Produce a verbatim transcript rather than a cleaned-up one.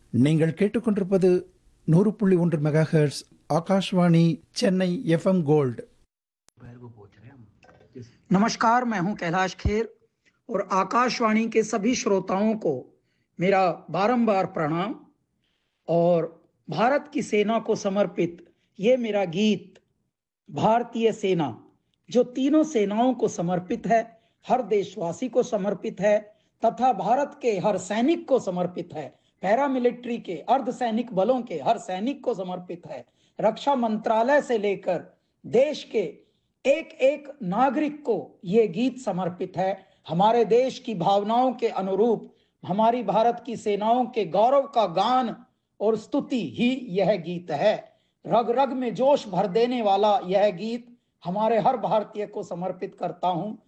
நீங்கள் கேட்டுக்கொண்டிருப்பது நூறு புள்ளி ஒன்று megahertz Akashvani Chennai FM gold. नमस्कार, मैं हूं कैलाश खेर और आकाशवाणी के सभी श्रोताओं को मेरा बारंबार प्रणाम। और भारत की सेना को समर्पित ये मेरा गीत भारतीय सेना, जो तीनों सेनाओं को समर्पित है, हर देशवासी को समर्पित है तथा भारत के हर सैनिक को समर्पित है, पैरामिलिट्री के अर्धसैनिक बलों के हर सैनिक को समर्पित है, रक्षा मंत्रालय से लेकर देश के एक एक नागरिक को ये गीत समर्पित है। हमारे देश की भावनाओं के अनुरूप हमारी भारत की सेनाओं के गौरव का गान और स्तुति ही यह गीत है। रग रग में जोश भर देने वाला यह गीत हमारे हर भारतीय को समर्पित करता हूं।